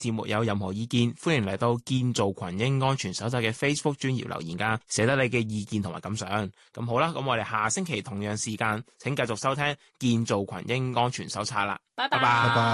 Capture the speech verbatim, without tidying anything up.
節目有任何意見，歡迎嚟到建造群英安全手冊嘅 Facebook 專頁留言噶，寫得你嘅意見同埋感想。咁好啦，咁我哋下星期同樣時間，請繼續收聽建造群英安全手冊啦。 拜拜。 拜拜。